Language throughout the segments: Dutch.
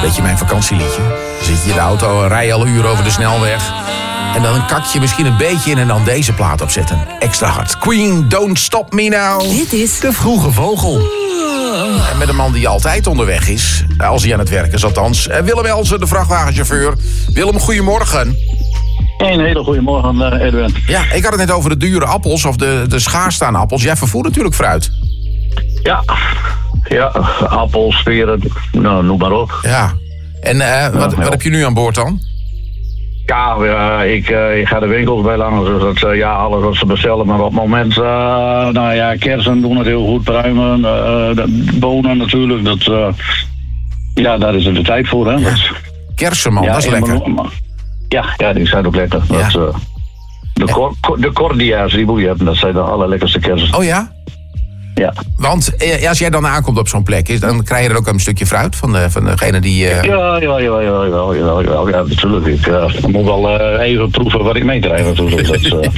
beetje mijn vakantieliedje. Dan zit je in de auto, rij je al uren over de snelweg. En dan kak je misschien een beetje in en dan deze plaat opzetten. Extra hard. Queen, Don't Stop Me Now. Dit is De Vroege Vogel. En met een man die altijd onderweg is. Als hij aan het werk is althans. Willem Elsen, de vrachtwagenchauffeur. Willem, goedemorgen. Een hele goede morgen, Edwin. Ja, ik had het net over de dure appels of de schaarste aan appels. Jij vervoert natuurlijk fruit. Ja, appels, peren, nou, noem maar op. Ja. En wat heb je nu aan boord dan? Ja, ik ga de winkels bij langs, dus dat, alles wat ze bestellen. Maar op het moment, kersen doen het heel goed, pruimen, bonen natuurlijk. Daar is er de tijd voor, hè. Ja. Kersenman, dat is lekker. Ja, die zijn ook lekker. Ja. De cordia's die moet je hebben, dat zijn de allerlekkerste kersen. Oh ja? Ja. Want als jij dan aankomt op zo'n plek, dan krijg je er ook een stukje fruit van degene die... Ja, natuurlijk. Ik moet wel even proeven wat ik meekrijg natuurlijk.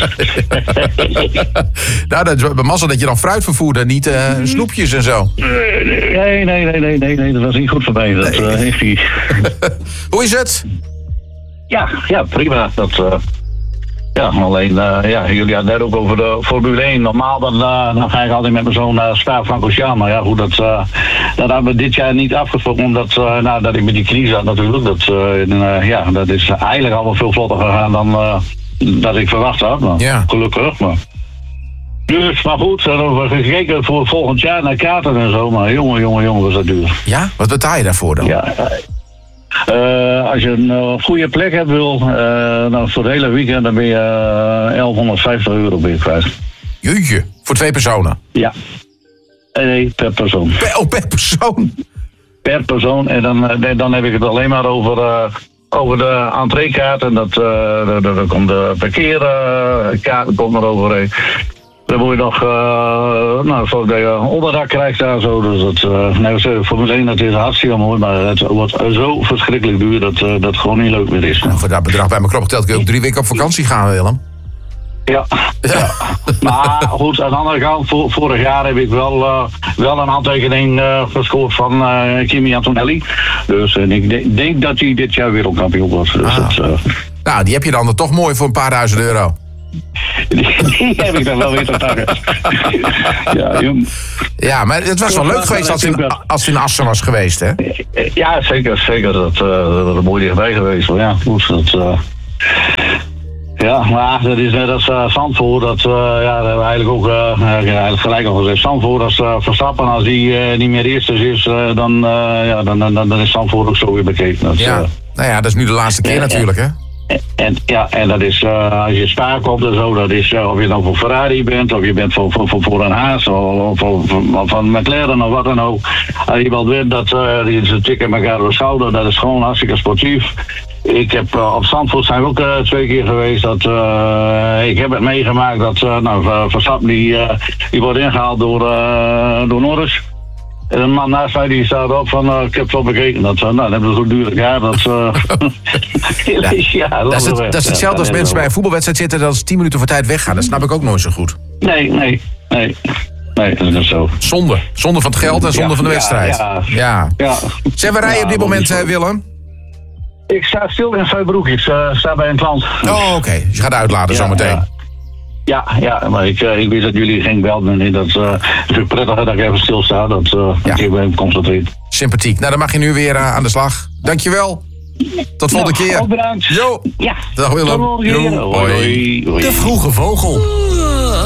Nou, dat is mazzel dat je dan fruit vervoert en niet snoepjes en zo. Nee, dat was niet goed voor mij. Dat heeft hij. Hoe is het? Ja, prima. Alleen, jullie hadden net ook over de Formule 1. Normaal dan ga ik altijd met mijn zoon Spa-Francorchamps. Maar ja, goed, dat hebben we dit jaar niet afgesproken. Omdat dat ik met die knie zat natuurlijk. Dat is eigenlijk allemaal veel vlotter gegaan dan dat ik verwacht had. Maar gelukkig. Maar goed, we hebben gekeken voor volgend jaar naar kaarten en zo. Maar jongen, was dat duur. Ja? Wat betaal je daarvoor dan? Ja. Als je een goede plek hebt dan voor het hele weekend dan ben je €1150 kwijt. Jeetje, voor 2 personen? Ja. Nee, per persoon. Per persoon? Per persoon. En dan heb ik het alleen maar over de entreekaart. En daar komt de parkeerkaart komt er overheen. Dan moet je nog, zoals je onderdak krijgt daar zo. Dus voor mezelf dat is hartstikke mooi, maar het wordt zo verschrikkelijk duur dat het gewoon niet leuk meer is. Nou, voor dat bedrag bij mijn knop geteld kun je ook 3 weken op vakantie gaan, Willem. Ja. Maar goed, aan de andere kant, vorig jaar heb ik wel een handtekening gescoord van Kimi Antonelli. Dus ik denk dat hij dit jaar wereldkampioen wordt. Dus nou, die heb je dan toch mooi voor een paar €1000. Die heb ik dan wel weer te pakken. Ja, maar het was wel leuk geweest als het in Assen was geweest, hè? Ja, zeker. Dat er mooi dichtbij geweest. Maar ja, goed, maar dat is net als Zandvoort. Dat hebben we eigenlijk ook eigenlijk gelijk al gezegd. Zandvoort als Verstappen, als die niet meer eerste is, dan is Zandvoort ook zo weer bekeken. Dat is nu de laatste keer natuurlijk, hè? En dat is, als je Spa komt en zo, dat is of je dan voor Ferrari bent, of je bent voor een Haas, of van McLaren of wat dan ook. Als je wel weet dat ze tikken elkaar door de schouder, dat is gewoon hartstikke sportief. Ik heb op Zandvoort zijn we ook 2 keer geweest. Ik heb het meegemaakt dat Verstappen die wordt ingehaald door Norris. En een man naast mij die staat op van, ik heb het wel bekeken. Dat hebben we zo'n dure kaart. Dat is hetzelfde als mensen bij een voetbalwedstrijd zitten dat ze 10 minuten voor tijd weggaan. Dat snap ik ook nooit zo goed. Nee, dat is zo. Zonde van het geld en zonde van de wedstrijd. Ja. Zijn we rijden op dit moment, Willem? Ik sta stil in Zuidbroek. Ik sta bij een klant. Oh, oké. Dus je gaat uitladen zometeen. Ja, maar ik weet dat jullie geen belden in. Dat is prettig dat ik even stilsta. Dat ik even concentreer. Sympathiek. Nou, dan mag je nu weer aan de slag. Dankjewel. Tot volgende keer. Ook bedankt. Jo. Ja. Dag Willem. Tot volgende keer. Hoi. De Vroege Vogel.